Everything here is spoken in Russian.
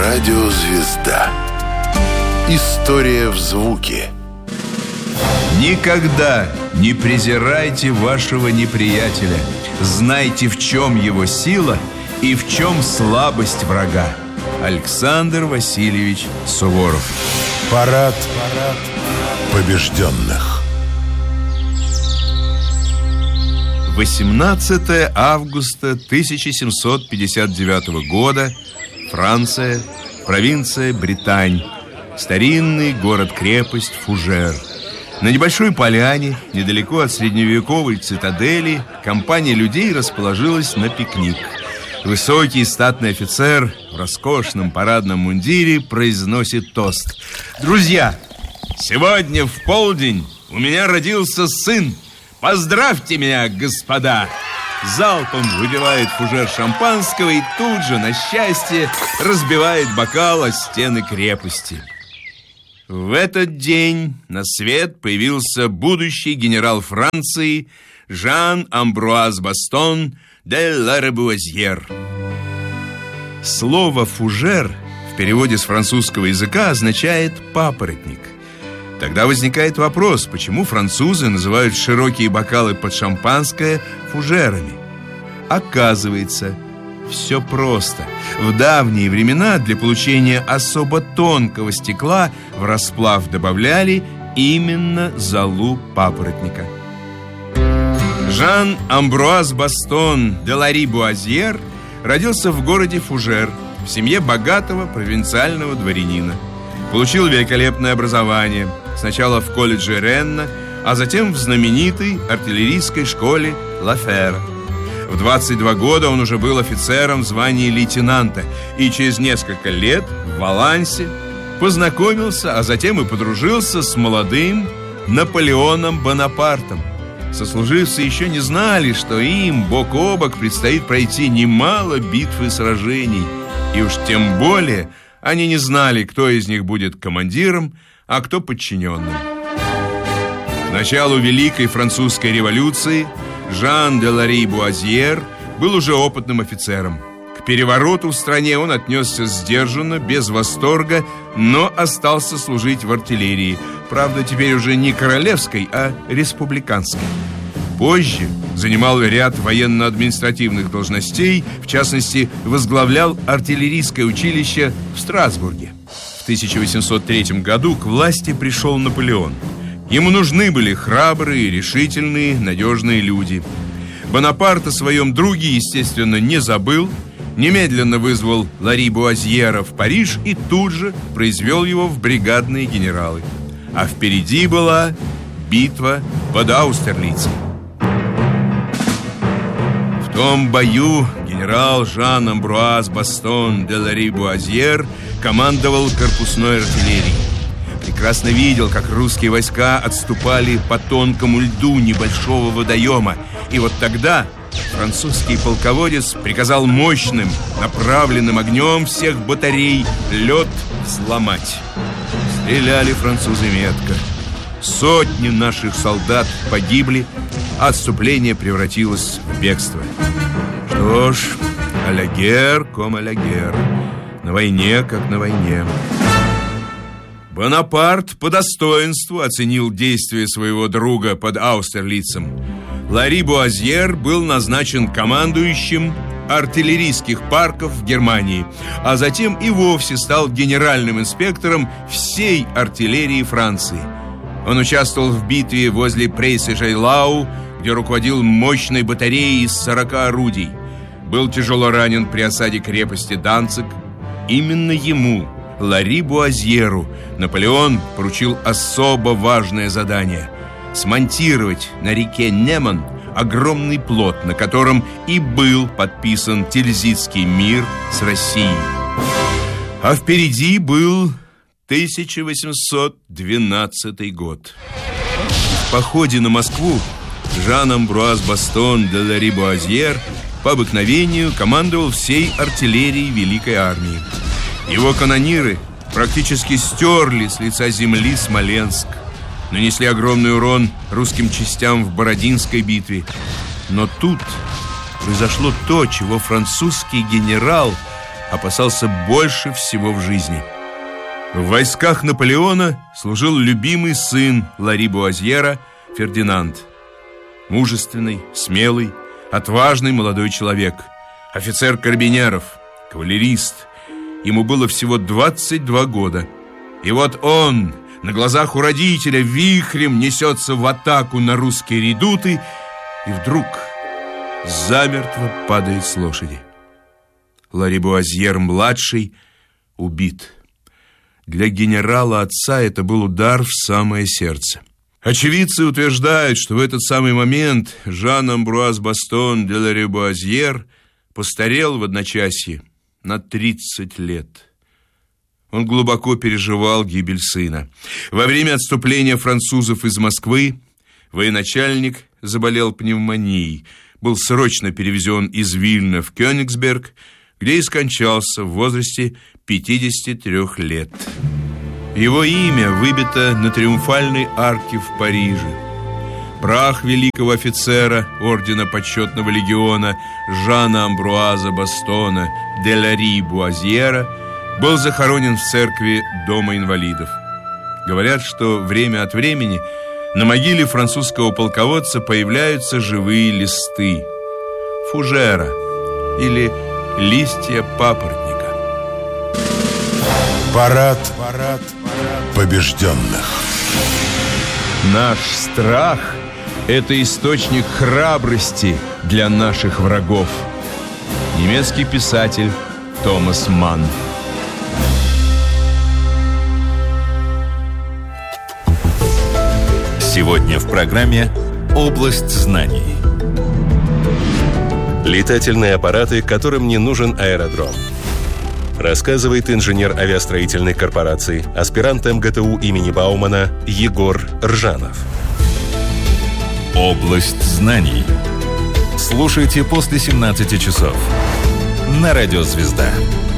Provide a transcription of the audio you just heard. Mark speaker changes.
Speaker 1: Радиозвезда. История в звуке.
Speaker 2: Никогда не презирайте вашего неприятеля. Знайте, в чем его сила и в чем слабость врага. Александр Васильевич Суворов.
Speaker 1: Парад побежденных.
Speaker 2: 18 августа 1759 года. Франция, провинция Британь. Старинный город-крепость Фужер. На небольшой поляне, недалеко от средневековой цитадели, компания людей расположилась на пикник. Высокий статный офицер в роскошном парадном мундире произносит тост. «Друзья, сегодня в полдень у меня родился сын. Поздравьте меня, господа!» Залпом выпивает фужер шампанского и тут же, на счастье, разбивает бокал о стены крепости. В этот день на свет появился будущий генерал Франции Жан-Амбруаз Бастон де Ларивуазьер. Слово «фужер» в переводе с французского языка означает «папоротник». Тогда возникает вопрос, почему французы называют широкие бокалы под шампанское фужерами. Оказывается, все просто. В давние времена для получения особо тонкого стекла в расплав добавляли именно золу папоротника. Жан-Амбруаз Бастон де Ларивуазьер родился в городе Фужер в семье богатого провинциального дворянина. Получил великолепное образование, сначала в колледже Ренна, а затем в знаменитой артиллерийской школе Ла Фера. В 22 года он уже был офицером в звании лейтенанта и через несколько лет в Валансе познакомился, а затем и подружился с молодым Наполеоном Бонапартом. Сослуживцы еще не знали, что им бок о бок предстоит пройти немало битв и сражений, и уж тем более они не знали, кто из них будет командиром, а кто подчиненным. К началу Великой Французской революции Жан де Ларивуазьер был уже опытным офицером. К перевороту в стране он отнесся сдержанно, без восторга, но остался служить в артиллерии. Правда, теперь уже не королевской, а республиканской. Позже занимал ряд военно-административных должностей, в частности, возглавлял артиллерийское училище в Страсбурге. В 1803 году к власти пришел Наполеон. Ему нужны были храбрые, решительные, надежные люди. Бонапарт о своем друге, естественно, не забыл, немедленно вызвал Ларивуазьера в Париж и тут же произвел его в бригадные генералы. А впереди была битва под Аустерлицем. В том бою генерал Жан-Амбруаз Бастон де Ларивуазьер командовал корпусной артиллерией. Прекрасно видел, как русские войска отступали по тонкому льду небольшого водоема. И вот тогда французский полководец приказал мощным, направленным огнем всех батарей лед сломать. Стреляли французы метко. Сотни наших солдат погибли, а отступление превратилось в бегство. Что ж, а ла гер ком а ла гер. На войне, как на войне. Бонапарт по достоинству оценил действия своего друга под Аустерлицем. Ларивуазьер был назначен командующим артиллерийских парков в Германии, а затем и вовсе стал генеральным инспектором всей артиллерии Франции. Он участвовал в битве возле Прейсе-Жейлау, где руководил мощной батареей из 40 орудий. Был тяжело ранен при осаде крепости Данциг. Именно ему, Ларивуазьеру, Наполеон поручил особо важное задание – смонтировать на реке Неман огромный плот, на котором и был подписан Тильзитский мир с Россией. А впереди был 1812 год. В походе на Москву Жан-Амбруаз Бастон де Ларивуазьер по обыкновению командовал всей артиллерией Великой армии. Его канониры практически стерли с лица земли Смоленск, нанесли огромный урон русским частям в Бородинской битве. Но тут произошло то, чего французский генерал опасался больше всего в жизни. В войсках Наполеона служил любимый сын Лари-Буазьера Фердинанд. Мужественный, смелый, отважный молодой человек, офицер карабинеров, кавалерист. Ему было всего 22 года. И вот он на глазах у родителя вихрем несется в атаку на русские редуты и вдруг замертво падает с лошади. Лари-Буазьер-младший убит. Для генерала отца это был удар в самое сердце. Очевидцы утверждают, что в этот самый момент Жан-Амбруаз Бастон де Лари-Буазьер постарел в одночасье на 30 лет. Он глубоко переживал гибель сына. Во время отступления французов из Москвы военачальник заболел пневмонией, был срочно перевезен из Вильна в Кёнигсберг, где и скончался в возрасте 53 лет. Его имя выбито на Триумфальной арке в Париже. Прах великого офицера ордена почетного легиона Жана-Амбруаза Бастона де Лари-Буазьера был захоронен в церкви Дома инвалидов. Говорят, что время от времени на могиле французского полководца появляются живые листы фужера или листья папоротника.
Speaker 1: Парад побежденных.
Speaker 3: Наш страх – это источник храбрости для наших врагов. Немецкий писатель Томас Манн.
Speaker 4: Сегодня в программе «Область знаний». Летательные аппараты, которым не нужен аэродром. Рассказывает инженер авиастроительной корпорации, аспирант МГТУ имени Баумана Егор Ржанов. «Область знаний». Слушайте после 17 часов на Радио «Звезда».